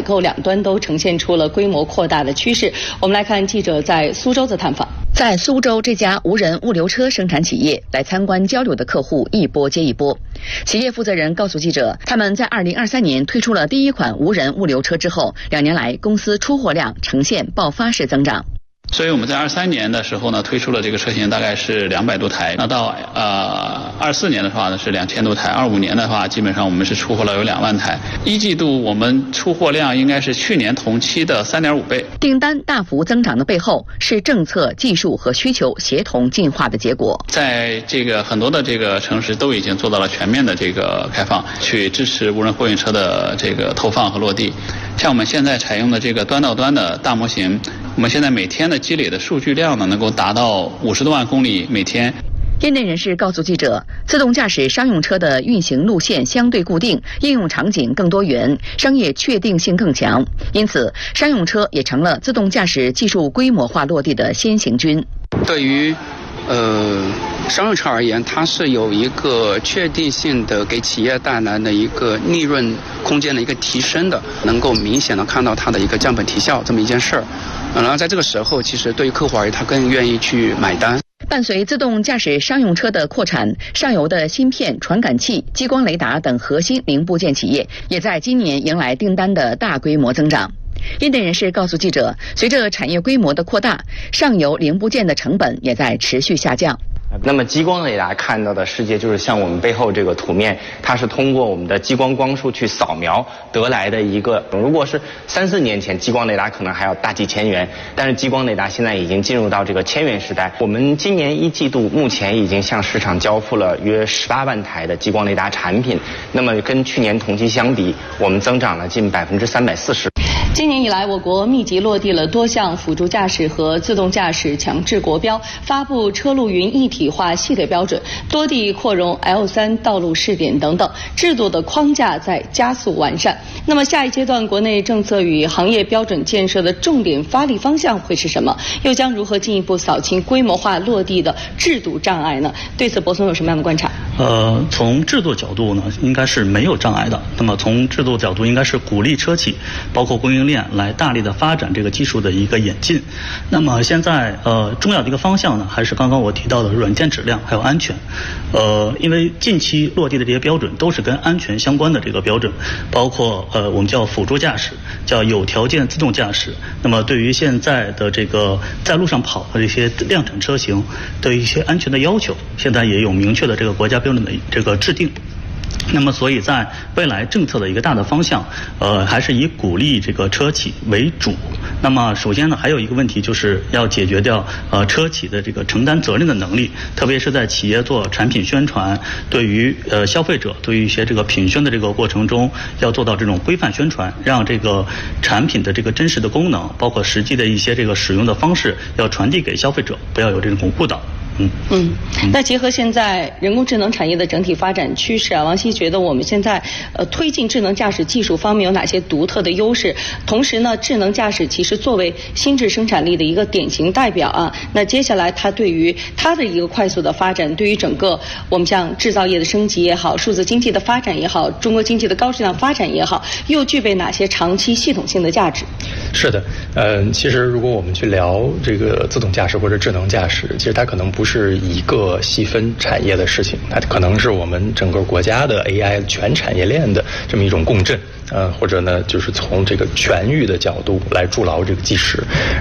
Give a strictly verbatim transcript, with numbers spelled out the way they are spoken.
购两端都呈现出了规模扩大的趋势。我们来看记者在苏州的探访。在苏州这家无人物流车生产企业，来参观交流的客户一波接一波。企业负责人告诉记者，他们在二零二三年推出了第一款无人物流车之后，两年来公司出货量呈现爆发式增长。 所以我们在二三年的时候呢，推出了这个车型大概是两百多台，那到呃二四年的话呢是两千多台，二五年的话基本上我们是出货了有两万台。一季度我们出货量应该是去年同期的三点五倍。 订单大幅增长的背后是政策、技术和需求协同进化的结果。 在这个很多的这个城市都已经做到了全面的这个开放，去支持无人货运车的这个投放和落地。像我们现在采用的这个端到端的大模型，我们现在每天的积累的数据量呢，能够达到五十多万公里每天。 业内人士告诉记者，自动驾驶商用车的运行路线相对固定，应用场景更多元，商业确定性更强，因此商用车也成了自动驾驶技术规模化落地的先行军。 对于呃商用车而言，它是有一个确定性的给企业带来的一个利润空间的一个提升的，能够明显的看到它的一个降本提效这么一件事儿。然后在这个时候，其实对于客户而言，他更愿意去买单。 伴随自动驾驶商用车的扩产，上游的芯片、传感器、激光雷达等核心零部件企业也在今年迎来订单的大规模增长。业内人士告诉记者，随着产业规模的扩大，上游零部件的成本也在持续下降。 那么激光雷达看到的世界就是像我们背后这个图面，它是通过我们的激光光束去扫描得来的一个。如果是三四年前，激光雷达可能还要大几千元，但是激光雷达现在已经进入到这个千元时代。我们今年一季度目前已经向市场交付了约十八万台的激光雷达产品，那么跟去年同期相比，我们增长了近百分之三百四十。 今年以来，我国密集落地了多项辅助驾驶和自动驾驶强制国标，发布车路云一体化系列标准，多地扩容 L 三 道路试点等等，制度的框架在加速完善。那么下一阶段国内政策与行业标准建设的重点发力方向会是什么？又将如何进一步扫清规模化落地的制度障碍呢？对此，博松有什么样的观察？ 呃，从制度角度呢，应该是没有障碍的。那么从制度角度，应该是鼓励车企，包括供应链来大力的发展这个技术的一个演进。那么现在呃重要的一个方向呢，还是刚刚我提到的软件质量还有安全。呃，因为近期落地的这些标准都是跟安全相关的这个标准，包括呃我们叫辅助驾驶，叫有条件自动驾驶。那么对于现在的这个在路上跑的这些量产车型的一些安全的要求，现在也有明确的这个国家标准的这个制定。那么，所以在未来政策的一个大的方向，呃，还是以鼓励这个车企为主。那么，首先呢，还有一个问题就是要解决掉呃车企的这个承担责任的能力，特别是在企业做产品宣传，对于呃消费者，对于一些这个品宣的这个过程中，要做到这种规范宣传，让这个产品的这个真实的功能，包括实际的一些这个使用的方式，要传递给消费者，不要有这种误导。嗯嗯，那结合现在人工智能产业的整体发展趋势啊，王希觉得我们现在呃推进智能驾驶技术方面有哪些独特的优势？同时呢，智能驾驶其实作为新质生产力的一个典型代表啊，那接下来它对于它的一个快速的发展，对于整个我们像制造业的升级也好，数字经济的发展也好，中国经济的高质量发展也好，又具备哪些长期系统性的价值？ 是的，嗯，其实如果我们去聊这个自动驾驶或者智能驾驶，其实它可能不是一个细分产业的事情，它可能是我们整个国家的 A I 全产业链的这么一种共振，呃，或者呢，就是从这个全域的角度来筑牢这个基石。